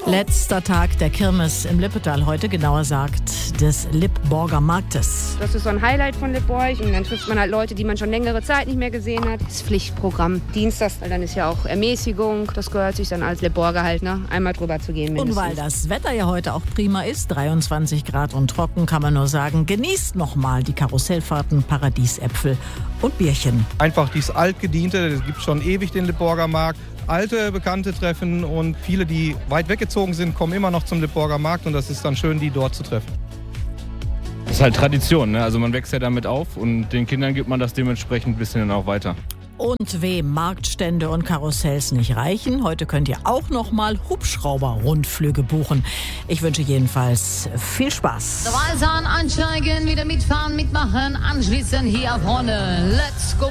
Letzter Tag der Kirmes im Lippetal heute, genauer gesagt des Lippborger Marktes. Das ist so ein Highlight von Lippborg und dann trifft man halt Leute, die man schon längere Zeit nicht mehr gesehen hat. Das Pflichtprogramm Dienstags, weil dann ist ja auch Ermäßigung, das gehört sich dann als Lippborger halt, ne? Einmal drüber zu gehen mindestens. Und weil das Wetter ja heute auch prima ist, 23 Grad und trocken, kann man nur sagen, genießt nochmal die Karussellfahrten, Paradiesäpfel und Bierchen. Einfach dieses Altgediente, es gibt schon ewig den Lippborger Markt. Alte Bekannte treffen und viele, die weit weggezogen sind, kommen immer noch zum Lippborger Markt und das ist dann schön, die dort zu treffen. Das ist halt Tradition, ne? Also man wächst ja damit auf und den Kindern gibt man das dementsprechend ein bisschen dann auch weiter. Und wem Marktstände und Karussells nicht reichen, heute könnt ihr auch noch mal Hubschrauber-Rundflüge buchen. Ich wünsche jedenfalls viel Spaß. Dabei sein, einsteigen, wieder mitfahren, mitmachen, anschließen hier auf Horne. Let's go!